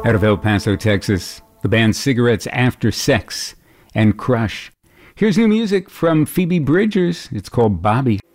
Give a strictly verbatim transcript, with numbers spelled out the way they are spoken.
Out of El Paso, Texas, the band Cigarettes After Sex and Crush. Here's new music from Phoebe Bridgers. It's called Bobby.